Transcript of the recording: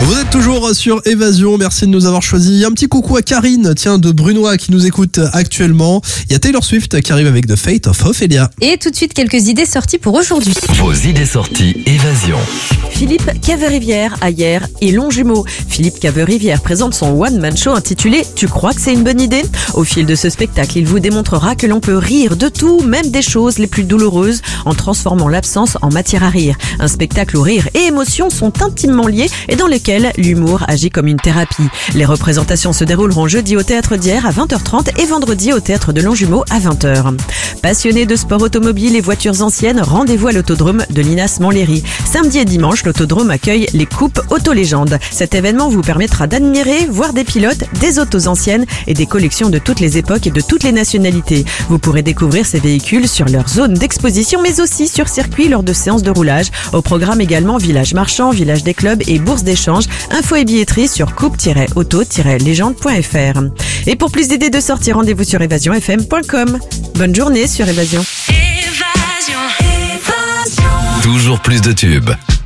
Vous êtes toujours sur Évasion, merci de nous avoir choisis. Un petit coucou à Karine, de Brunois qui nous écoute actuellement. Il y a Taylor Swift qui arrive avec The Fate of Ophelia. Et tout de suite, quelques idées sorties pour aujourd'hui. Vos idées sorties Évasion. Philippe Caverivière a hier et Longjumeau. Philippe Caverivière présente son one-man show intitulé « Tu crois que c'est une bonne idée ?» Au fil de ce spectacle, il vous démontrera que l'on peut rire de tout, même des choses les plus douloureuses, en transformant l'absence en matière à rire. Un spectacle où rire et émotion sont intimement liés et dans lequel l'humour agit comme une thérapie. Les représentations se dérouleront jeudi au Théâtre d'Hyères à 20h30 et vendredi au Théâtre de Longjumeau à 20h. Passionnés de sport automobile et voitures anciennes, rendez-vous à l'autodrome de Linas Montlhéry. Samedi et dimanche, l'autodrome accueille les coupes Auto-Légendes. Cet événement vous permettra d'admirer, voir des pilotes, des autos anciennes et des collections de toutes les époques et de toutes les nationalités. Vous pourrez découvrir ces véhicules sur leur zone d'exposition mais aussi sur circuit lors de séances de roulage. Au programme également village marchand, village des clubs et bourse d'échange. Info et billetterie sur coupe-auto-légende.fr. Et pour plus d'idées de sortie, rendez-vous sur évasionfm.com. Bonne journée sur Évasion. Toujours plus de tubes.